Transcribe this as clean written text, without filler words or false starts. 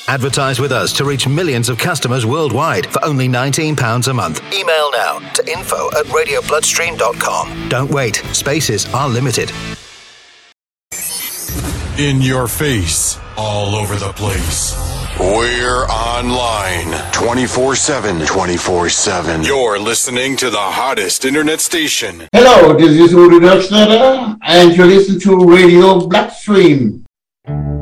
Advertise with us to reach millions of customers worldwide for only £19 a month. Email now to info@radiobloodstream.com. Don't wait. Spaces are limited. In your face, all over the place. We're online 24/7. 24/7. You're listening to the hottest internet station. Hello, this is Uri Docksnatter, and you're listening to Radio Bloodstream.